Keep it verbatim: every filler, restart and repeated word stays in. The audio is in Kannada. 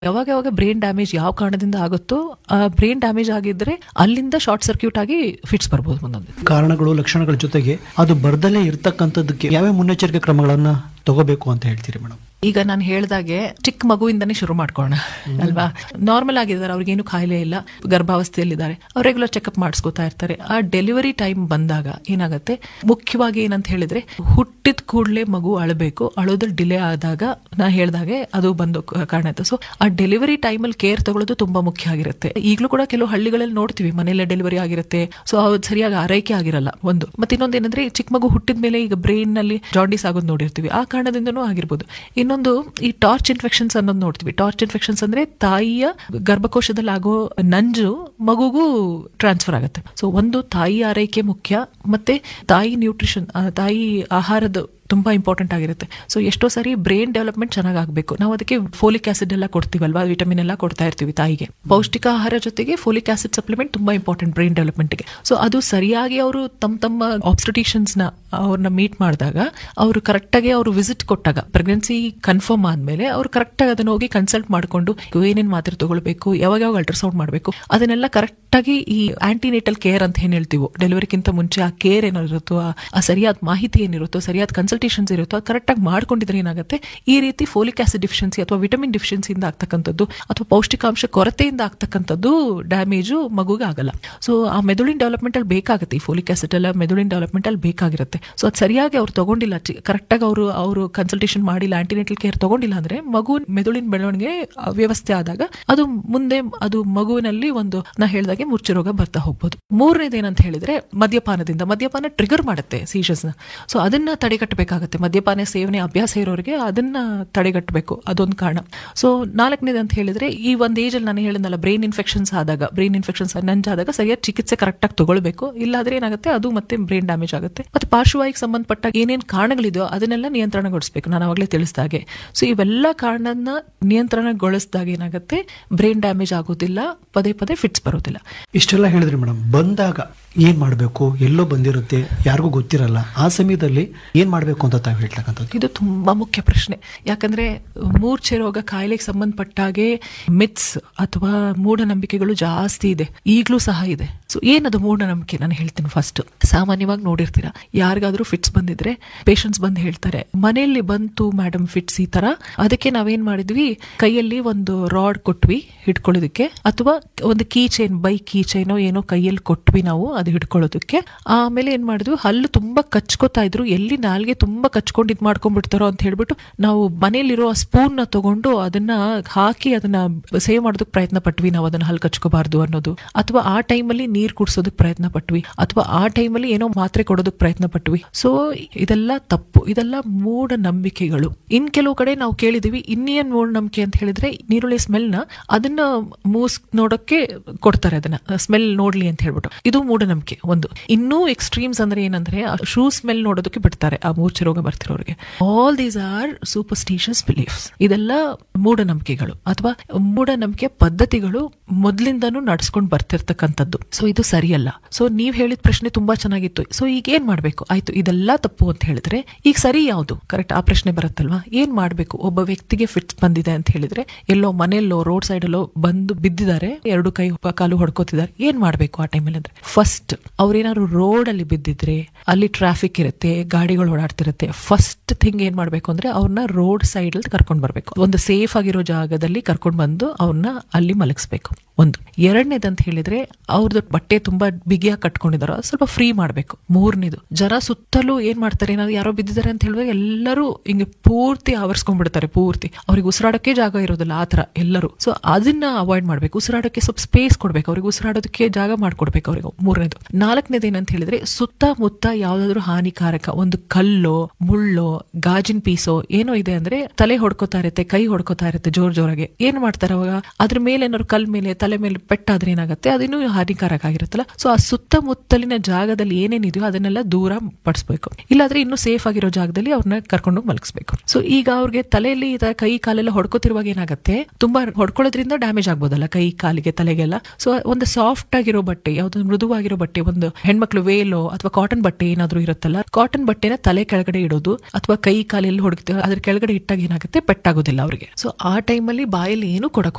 ಯಾವಾಗ ಯಾವಾಗ ಬ್ರೈನ್ ಡ್ಯಾಮೇಜ್ ಯಾವ ಕಾರಣದಿಂದ ಆಗುತ್ತೋ ಆ ಬ್ರೈನ್ ಡ್ಯಾಮೇಜ್ ಆಗಿದ್ರೆ ಅಲ್ಲಿಂದ ಶಾರ್ಟ್ ಸರ್ಕ್ಯೂಟ್ ಆಗಿ ಫಿಟ್ಸ್ ಬರ್ಬೋದು. ಮುಂದೊಂದು ಕಾರಣಗಳು ಲಕ್ಷಣಗಳ ಜೊತೆಗೆ ಅದು ಬರ್ದಲೇ ಇರ್ತಕ್ಕಂಥದ್ದಕ್ಕೆ ಯಾವ್ಯಾವ ಮುನ್ನೆಚ್ಚರಿಕೆ ಕ್ರಮಗಳನ್ನ ತಗೋಬೇಕು ಅಂತ ಹೇಳ್ತೀರಿ ಮೇಡಮ್? ಈಗ ನಾನು ಹೇಳ್ದಾಗೆ ಚಿಕ್ಕ ಮಗುವಿಂದಾನೇ ಶುರು ಮಾಡ್ಕೋಣ ಅಲ್ವಾ. ನಾರ್ಮಲ್ ಆಗಿದ್ದಾರೆ, ಅವ್ರಿಗೇನು ಕಾಯಿಲೆ ಇಲ್ಲ, ಗರ್ಭಾವಸ್ಥೆಯಲ್ಲಿದ್ದಾರೆ, ಅವ್ರು ರೆಗ್ಯುಲರ್ ಚೆಕ್ಅಪ್ ಮಾಡಿಸ್ಕೋತಾ ಇರ್ತಾರೆ. ಆ ಡೆಲಿವರಿ ಟೈಮ್ ಬಂದಾಗ ಏನಾಗುತ್ತೆ, ಮುಖ್ಯವಾಗಿ ಏನಂತ ಹೇಳಿದ್ರೆ ಹುಟ್ಟಿದ ಕೂಡಲೇ ಮಗು ಅಳಬೇಕು. ಅಳೋದು ಡಿಲೇ ಆದಾಗ ನಾ ಹೇಳ್ದಾಗೆ ಅದು ಬಂದು ಕಾರಣ ಆಯ್ತು. ಸೊ ಆ ಡೆಲಿವರಿ ಟೈಮಲ್ಲಿ ಕೇರ್ ತಗೊಳ್ಳೋದು ತುಂಬಾ ಮುಖ್ಯ ಆಗಿರುತ್ತೆ. ಈಗಲೂ ಕೂಡ ಕೆಲವು ಹಳ್ಳಿಗಳಲ್ಲಿ ನೋಡ್ತೀವಿ ಮನೆಯಲ್ಲೇ ಡೆಲಿವರಿ ಆಗಿರುತ್ತೆ, ಸೊ ಅದು ಸರಿಯಾಗಿ ಆರೈಕೆ ಆಗಿರಲ್ಲ ಒಂದು. ಮತ್ತೆ ಇನ್ನೊಂದು ಏನಂದ್ರೆ ಚಿಕ್ಕ ಮಗು ಹುಟ್ಟಿದ ಮೇಲೆ ಈಗ ಬ್ರೈನ್ ನಲ್ಲಿ ಜಾಂಡಿಸ್ ಆಗೋದು ನೋಡಿರ್ತೀವಿ, ಆ ಕಾರಣದಿಂದನೂ ಆಗಿರ್ಬೋದು. ಇನ್ನೊಂದು ಈ ಟಾರ್ಚ್ ಇನ್ಫೆಕ್ಷನ್ಸ್ ಅನ್ನೋದು ನೋಡ್ತೀವಿ. ಟಾರ್ಚ್ ಇನ್ಫೆಕ್ಷನ್ಸ್ ಅಂದ್ರೆ ತಾಯಿಯ ಗರ್ಭಕೋಶದಲ್ಲಿ ಆಗೋ ನಂಜು ಮಗುಗೂ ಟ್ರಾನ್ಸ್ಫರ್ ಆಗುತ್ತೆ. ಸೊ ಒಂದು ತಾಯಿ ಆರೈಕೆ ಮುಖ್ಯ, ಮತ್ತೆ ತಾಯಿ ನ್ಯೂಟ್ರಿಷನ್, ತಾಯಿ ಆಹಾರದ ತುಂಬಾ ಇಂಪಾರ್ಟೆಂಟ್ ಆಗಿರುತ್ತೆ. ಸೊ ಎಷ್ಟೋ ಸರಿ ಬ್ರೈನ್ ಡೆವಲಪ್ಮೆಂಟ್ ಚೆನ್ನಾಗಿ ಆಗಬೇಕು, ನಾವು ಅದಕ್ಕೆ ಫೋಲಿಕ್ ಆಸಿಡ್ ಎಲ್ಲ ಕೊಡ್ತೀವಲ್ವಾ, ವಿಟಮಿನ್ ಎಲ್ಲ ಕೊಡ್ತಾ ಇರ್ತೀವಿ ತಾಯಿಗೆ. ಪೌಷ್ಟಿಕ ಆಹಾರ ಜೊತೆಗೆ ಫೋಲಿಕ್ ಆಸಿಡ್ ಸಪ್ಲಿಮೆಂಟ್ ತುಂಬಾ ಇಂಪಾರ್ಟೆಂಟ್ ಬ್ರೈನ್ ಡೆವಲಪ್ಮೆಂಟ್ಗೆ. ಸೊ ಅದು ಸರಿಯಾಗಿ ಅವರು ತಮ್ಮ ತಮ್ಮ ಆಬ್ಸ್ಟಿಟಿಷಿಯನ್ಸ್ ನ ಅವ್ರನ್ನ ಮೀಟ್ ಮಾಡಿದಾಗ, ಅವರು ಕರೆಕ್ಟ್ ಆಗಿ ಅವರು ವಿಸಿಟ್ ಕೊಟ್ಟಾಗ, ಪ್ರೆಗ್ನೆನ್ಸಿ ಕನ್ಫರ್ಮ್ ಆದ್ಮೇಲೆ ಅವ್ರು ಕರೆಕ್ಟ್ ಆಗಿ ಅದನ್ನ ಹೋಗಿ ಕನ್ಸಲ್ಟ್ ಮಾಡ್ಕೊಂಡು ಏನೇನ್ ಮಾತ್ರೆ ತಗೊಳ್ಬೇಕು, ಯಾವಾಗ ಯಾವಾಗ ಅಲ್ಟ್ರಾಸೌಂಡ್ ಮಾಡಬೇಕು, ಅದನ್ನೆಲ್ಲ ಕರೆಕ್ಟ್ ಆಗಿ ಈ ಆಂಟಿನೇಟಲ್ ಕೇರ್ ಅಂತ ಏನ್ ಹೇಳ್ತೀವೋ, ಡೆಲಿವರಿಗಿಂತ ಮುಂಚೆ ಆ ಕೇರ್ ಏನಿರುತ್ತೋ, ಆ ಸರಿಯಾದ ಮಾಹಿತಿ ಏನಿರುತ್ತೋ, ಸರಿಯಾದ ಕನ್ಸಲ್ಟೇಷನ್ಸ್ ಇರುತ್ತೋ ಕರೆಕ್ಟ್ ಆಗಿ ಮಾಡ್ಕೊಂಡಿದ್ರೆ ಏನಾಗುತ್ತೆ, ಈ ರೀತಿ ಫೋಲಿಕ್ ಆಸಿಡ್ ಡಿಫಿಷಿಯನ್ಸಿ ಅಥವಾ ವಿಟಮಿನ್ ಡಿಫಿಷಿಯನ್ಸಿಯಿಂದ ಆಗ್ತಕ್ಕಂಥದ್ದು ಅಥವಾ ಪೌಷ್ಟಿಕಾಂಶ ಕೊರತೆಯಿಂದ ಆಗ್ತಕ್ಕಂಥದ್ದು ಡ್ಯಾಮೇಜು ಮಗುಗೆ ಆಗಲ್ಲ. ಸೊ ಆ ಮೆದುಳಿನ ಡೆವಲಪ್ಮೆಂಟ್ ಅಲ್ಲಿ ಬೇಕಾಗುತ್ತೆ, ಈ ಫೋಲಿಕ್ ಆಸಿಡ್ ಎಲ್ಲ ಮೆದುಳಿನ ಡೆವಲಪ್ಮೆಂಟ್ ಅಲ್ಲಿ ಬೇಕಾಗಿರುತ್ತೆ. ಸೊ ಅದು ಸರಿಯಾಗಿ ಅವ್ರು ತಗೊಂಡಿಲ್ಲ, ಕರೆಕ್ಟ್ ಆಗಿ ಅವರು ಅವರು ಕನ್ಸಲ್ಟೇಷನ್ ಮಾಡಿಲ್ಲ, ಆಂಟಿನೇಟಲ್ ಕೇರ್ ತಗೊಂಡಿಲ್ಲ ಅಂದ್ರೆ ಮಗು ಮೆದುಳಿನ ಬೆಳವಣಿಗೆ ವ್ಯವಸ್ಥೆ ಆದಾಗ ಅದು ಮುಂದೆ ಅದು ಮಗುವಿನಲ್ಲಿ ಒಂದು ನಾ ಹೇಳಿದಾಗೆ ಮೂರ್ಛೆ ರೋಗ ಬರ್ತಾ ಹೋಗ್ಬೋದು. ಮೂರನೇದು ಏನಂತ ಹೇಳಿದ್ರೆ ಮದ್ಯಪಾನದಿಂದ, ಮದ್ಯಪಾನ ಟ್ರಿಗರ್ ಮಾಡುತ್ತೆ ಸೀಶಸ್ ನ. ಸೊ ಅದನ್ನ ತಡೆಗಟ್ಟಬೇಕಾಗುತ್ತೆ. ಮದ್ಯಪಾನ ಸೇವನೆ ಅಭ್ಯಾಸ ಇರೋರಿಗೆ ಅದನ್ನ ತಡೆಗಟ್ಟಬೇಕು, ಅದೊಂದು ಕಾರಣ. ಸೊ ನಾಲ್ಕನೇದು ಅಂತ ಹೇಳಿದ್ರೆ ಈ ಒಂದು ಏಜ್ ಅಲ್ಲಿ ನಾನು ಹೇಳಿದ್ನಲ್ಲ, ಬ್ರೈನ್ ಇನ್ಫೆಕ್ಷನ್ಸ್ ಆದಾಗ, ಬ್ರೈನ್ ಇನ್ಫೆಕ್ಷನ್ಸ್ ನಂಜಾದಾಗ ಸರಿಯಾದ ಚಿಕಿತ್ಸೆ ಕರೆಕ್ಟ್ ಆಗಿ ತಗೊಳ್ಬೇಕು. ಇಲ್ಲಾದ್ರೆ ಏನಾಗುತ್ತೆ, ಅದು ಮತ್ತೆ ಬ್ರೈನ್ ಡ್ಯಾಮೇಜ್ ಆಗುತ್ತೆ. ಮತ್ತೆ ಪಾರ್ಶ್ವವಾಯಿಗೆ ಸಂಬಂಧಪಟ್ಟ ಏನೇನ್ ಕಾರಣಗಳಿದೆಯೋ ಅದನ್ನೆಲ್ಲ ನಿಯಂತ್ರಣಗೊಳಿಸಬೇಕು, ನಾನು ಅವಾಗಲೇ ತಿಳಿಸಿದಾಗೆ. ಸೊ ಇವೆಲ್ಲ ಕಾರಣನ ನಿಯಂತ್ರಣಗೊಳಿಸಿದಾಗ ಏನಾಗುತ್ತೆ, ಬ್ರೈನ್ ಡ್ಯಾಮೇಜ್ ಆಗೋದಿಲ್ಲ, ಪದೇ ಪದೇ ಫಿಟ್ಸ್ ಬರೋದಿಲ್ಲ. ಇಷ್ಟೆಲ್ಲ ಹೇಳಿದ್ರಿ ಮೇಡಮ್. ಬಂದಾಗ ಏನ್ ಮಾಡ್ಬೇಕು, ಎಲ್ಲೋ ಬಂದಿರುತ್ತೆ, ಯಾರಿಗೂ ಗೊತ್ತಿರಲ್ಲ, ಆ ಸಮಯದಲ್ಲಿ ಏನ್ ಮಾಡ್ಬೇಕು ಅಂತ ತಾವು ಹೇಳ್ತಕ್ಕಂಥದ್ದು ಇದು ತುಂಬಾ ಮುಖ್ಯ ಪ್ರಶ್ನೆ. ಯಾಕಂದ್ರೆ ಮೂರ್ಛೆ ರೋಗ ಕಾಯಿಲೆಗೆ ಸಂಬಂಧಪಟ್ಟಾಗೆ ಮಿತ್ಸ್ ಅಥವಾ ಮೂಢನಂಬಿಕೆಗಳು ಜಾಸ್ತಿ ಇದೆ, ಈಗಲೂ ಸಹ ಇದೆ. ಸೊ ಏನದು ಮೂಢನಂಬಿಕೆ ನಾನು ಹೇಳ್ತೀನಿ. ಫಸ್ಟ್, ಸಾಮಾನ್ಯವಾಗಿ ನೋಡಿರ್ತೀರಾ, ಯಾರಿಗಾದ್ರೂ ಫಿಟ್ಸ್ ಬಂದಿದ್ರೆ ಪೇಷಂಟ್ಸ್ ಬಂದು ಹೇಳ್ತಾರೆ, ಮನೆಯಲ್ಲಿ ಬಂತು ಮೇಡಮ್ ಫಿಟ್ಸ್ ಈ ತರ, ಅದಕ್ಕೆ ನಾವೇನ್ ಮಾಡಿದ್ವಿ, ಕೈಯಲ್ಲಿ ಒಂದು ರಾಡ್ ಕೊಟ್ವಿ ಹಿಡ್ಕೊಳ್ಳೋದಕ್ಕೆ, ಅಥವಾ ಒಂದು ಕೀ ಚೈನ್, ಬೈ ಕೀ ಚೈನೋ ಏನೋ ಕೈಯಲ್ಲಿ ಕೊಟ್ವಿ ನಾವು ಅದು ಹಿಡ್ಕೊಳ್ಳೋದಕ್ಕೆ. ಆಮೇಲೆ ಏನ್ ಮಾಡಿದ್ವಿ, ಹಲ್ಲು ತುಂಬಾ ಕಚ್ಕೋತಾ ಇದ್ರು, ಎಲ್ಲಿ ನಾಲ್ಗೆ ತುಂಬಾ ಕಚ್ಕೊಂಡು ಇದ್ ಮಾಡ್ಕೊಂಡ್ಬಿಡ್ತಾರೋ ಅಂತ ಹೇಳ್ಬಿಟ್ಟು ನಾವು ಮನೇಲಿರೋ ಸ್ಪೂನ್ ನ ತಗೊಂಡು ಅದನ್ನ ಹಾಕಿ ಅದನ್ನ ಸೇವ್ ಮಾಡೋದಕ್ಕೆ ಪ್ರಯತ್ನ ಪಟ್ವಿ, ನಾವು ಅದನ್ನ ಹಲ್ಲು ಕಚ್ಕೋಬಾರ್ದು ಅನ್ನೋದು. ಅಥವಾ ಆ ಟೈಮಲ್ಲಿ ನೀರ್ ಕುಡ್ಸೋದಕ್ಕೆ ಪ್ರಯತ್ನ ಪಟ್ವಿ, ಅಥವಾ ಆ ಟೈಮಲ್ಲಿ ಏನೋ ಮಾತ್ರೆ ಕೊಡೋದಕ್ಕೆ ಪ್ರಯತ್ನ ಪಟ್ವಿ. ಸೊ ಇದೆಲ್ಲ ತಪ್ಪು, ಇದೆಲ್ಲ ಮೂಢನಂಬಿಕೆಗಳು. ಇನ್ ಕೆಲವು ಕಡೆ ನಾವು ಕೇಳಿದೀವಿ, ಇನ್ನೇನ್ ಮೂಢನಂಬಿಕೆ ಅಂತ ಹೇಳಿದ್ರೆ ನೀರುಳ್ಳಿ ಸ್ಮೆಲ್ ನ ಅದನ್ನ ಮೂಸ್ ನೋಡೋಕೆ ಕೊಡ್ತಾರೆ, ಅದನ್ನ ಸ್ಮೆಲ್ ನೋಡ್ಲಿ ಅಂತ ಹೇಳ್ಬಿಟ್ಟು. ಇದು ಮೂಢನಂಬಿಕೆ ಒಂದು. ಇನ್ನೂ ಎಕ್ಸ್ಟ್ರೀಮ್ಸ್ ಅಂದ್ರೆ ಏನಂದ್ರೆ ಶೂ ಸ್ಮೆಲ್ ನೋಡೋದಕ್ಕೆ ಬಿಡ್ತಾರೆ ಆ ಮೂರ್ಛೆ ರೋಗ ಬರ್ತಿರೋರಿಗೆ. All these are superstitious beliefs. ಇದೆಲ್ಲ ಮೂಢನಂಬಿಕೆಗಳು ಅಥವಾ ಮೂಢನಂಬಿಕೆ ಪದ್ಧತಿಗಳು ಮೊದ್ಲಿಂದಾನು ನಡ್ಸ್ಕೊಂಡು ಬರ್ತಿರ್ತಕ್ಕಂಥದ್ದು. ಸೊ ಇದು ಸರಿಯಲ್ಲ. ಸೊ ನೀವ್ ಹೇಳಿದ ಪ್ರಶ್ನೆ ತುಂಬಾ ಚೆನ್ನಾಗಿತ್ತು. ಸೊ ಈಗ ಏನ್ ಮಾಡ್ಬೇಕು, ಆಯ್ತು ಇದೆಲ್ಲ ತಪ್ಪು ಅಂತ ಹೇಳಿದ್ರೆ ಈಗ ಸರಿ ಯಾವುದು ಕರೆಕ್ಟ್, ಆ ಪ್ರಶ್ನೆ ಬರುತ್ತಲ್ವಾ. ಏನ್ ಮಾಡ್ಬೇಕು, ಒಬ್ಬ ವ್ಯಕ್ತಿಗೆ ಫಿಟ್ಸ್ ಬಂದಿದೆ ಅಂತ ಹೇಳಿದ್ರೆ, ಎಲ್ಲೋ ಮನೆಯಲ್ಲೋ ರೋಡ್ ಸೈಡ್ ಅಲ್ಲೋ ಬಂದು ಬಿದ್ದಿದ್ದಾರೆ, ಎರಡು ಕೈ ಕಾಲು ಹೊಡ್ಕೋತಿದ್ದಾರೆ, ಏನ್ ಮಾಡ್ಬೇಕು ಆ ಟೈಮಲ್ಲಿ ಅಂದ್ರೆ, ಫಸ್ಟ್ ಅವ್ರೇನಾದ್ರು ರೋಡ್ ಅಲ್ಲಿ ಬಿದ್ದಿದ್ರೆ, ಅಲ್ಲಿ ಟ್ರಾಫಿಕ್ ಇರುತ್ತೆ, ಗಾಡಿಗಳು ಓಡಾಡ್ತಿರುತ್ತೆ, ಫಸ್ಟ್ ಥಿಂಗ್ ಏನ್ ಮಾಡ್ಬೇಕು ಅಂದ್ರೆ ಅವ್ರನ್ನ ರೋಡ್ ಸೈಡ್ ಅಲ್ಲಿ ಕರ್ಕೊಂಡ್ ಬರ್ಬೇಕು, ಒಂದು ಸೇಫ್ ಆಗಿರೋ ಜಾಗದಲ್ಲಿ ಕರ್ಕೊಂಡ್ ಬಂದು ಅವ್ರನ್ನ ಅಲ್ಲಿ ಮಲಗಿಸ್ಬೇಕು. ಒಂದು. ಎರಡನೇದಂತ ಹೇಳಿದ್ರೆ ಅವ್ರದ್ದು ಬಟ್ಟೆ ತುಂಬಾ ಬಿಗಿಯಾಗಿ ಕಟ್ಕೊಂಡಿದಾರೋ ಸ್ವಲ್ಪ ಫ್ರೀ ಮಾಡ್ಬೇಕು. ಮೂರನೇದು, ಜನ ಸುತ್ತಲೂ ಏನ್ ಮಾಡ್ತಾರೆ, ಏನಾದ್ರು ಯಾರೋ ಬಿದ್ದಿದ್ದಾರೆ ಅಂತ ಹೇಳಿದ್ರೆ ಎಲ್ಲರೂ ಹಿಂಗೆ ಪೂರ್ತಿ ಆವರಿಸ್ಕೊಂಡ್ಬಿಡ್ತಾರೆ, ಪೂರ್ತಿ ಅವ್ರಿಗೆ ಉಸಿರಾಡೋಕೆ ಜಾಗ ಇರೋದಿಲ್ಲ, ಆತರ ಎಲ್ಲರೂ. ಸೊ ಅದನ್ನ ಅವಾಯ್ಡ್ ಮಾಡ್ಬೇಕು, ಉಸಿರಾಡೋಕೆ ಸ್ವಲ್ಪ ಸ್ಪೇಸ್ ಕೊಡ್ಬೇಕು, ಅವ್ರಿಗೆ ಉಸಿರಾಡೋದಕ್ಕೆ ಜಾಗ ಮಾಡ್ಕೊಡ್ಬೇಕು ಅವ್ರಿಗೆ. ಮೂರನೇದು. ನಾಲ್ಕನೇದು ಏನಂತ ಹೇಳಿದ್ರೆ ಸುತ್ತಮುತ್ತ ಯಾವ್ದಾದ್ರು ಹಾನಿಕಾರಕ ಒಂದು ಕಲ್ಲೋ ಮುಳ್ಳೋ ಗಾಜಿನ ಪೀಸೋ ಏನೋ ಇದೆ ಅಂದ್ರೆ ತಲೆ ಹೊಡ್ಕೋತಾ ಇರುತ್ತೆ, ಕೈ ಹೊಡ್ಕೋತಾ ಇರುತ್ತೆ ಜೋರ್ ಜೋರಾಗೆ, ಏನ್ ಮಾಡ್ತಾರೆ ಅವಾಗ, ಅದ್ರ ಮೇಲೆ ಏನಾದ್ರು ಕಲ್ ಮೇಲೆ ತಲೆ ಮೇಲೆ ಪೆಟ್ಟಾದ್ರೆ ಏನಾಗುತ್ತೆ, ಅದಿನ್ನೂ ಹಾನಿಕಾರಕ ಆಗಿರುತ್ತಲ್ಲ. ಸೊ ಆ ಸುತ್ತಮುತ್ತಲಿನ ಜಾಗದಲ್ಲಿ ಏನೇನಿದೆಯೋ ಅದನ್ನೆಲ್ಲ ದೂರ ಪಡಿಸ್ಬೇಕು. ಇಲ್ಲಾದ್ರೆ ಇನ್ನು ಸೇಫ್ ಆಗಿರೋ ಜಾಗದಲ್ಲಿ ಅವ್ರನ್ನ ಕರ್ಕೊಂಡೋಗಿ ಮಲಗಿಸ್ಬೇಕು. ಸೊ ಈಗ ಅವ್ರಿಗೆ ತಲೆಯಲ್ಲಿ ಕೈ ಕಾಲೆಲ್ಲ ಹೊಡ್ಕೋತಿರುವಾಗ ಏನಾಗುತ್ತೆ, ತುಂಬಾ ಹೊಡ್ಕೊಳ್ಳೋದ್ರಿಂದ ಡ್ಯಾಮೇಜ್ ಆಗ್ಬೋದಲ್ಲ ಕೈ ಕಾಲಿಗೆ ತಲೆಗೆಲ್ಲ. ಸೊ ಒಂದು ಸಾಫ್ಟ್ ಆಗಿರೋ ಬಟ್ಟೆ, ಯಾವ್ದು ಮೃದುವಾಗಿರೋ ಬಟ್ಟೆ, ಒಂದು ಹೆಣ್ಮಕ್ಳು ವೇಲೋ ಅಥವಾ ಕಾಟನ್ ಬಟ್ಟೆ ಏನಾದ್ರು ಇರುತ್ತಲ್ಲ, ಕಾಟನ್ ಬಟ್ಟೆನ ತಲೆ ಕೆಳಗೆ ಕೆಳಗಡೆ ಇಡೋದು ಅಥವಾ ಕೈ ಕಾಲೆಲ್ಲಿ ಹೊಡಗ್ತೀವಿ ಅದ್ರ ಕೆಳಗಡೆ ಇಟ್ಟಾಗ ಏನಾಗುತ್ತೆ ಪೆಟ್ಟಾಗೋದಿಲ್ಲ ಅವ್ರಿಗೆ. ಸೊ ಆ ಟೈಮಲ್ಲಿ ಬಾಯಲ್ಲಿ ಏನು ಕೊಡಕ್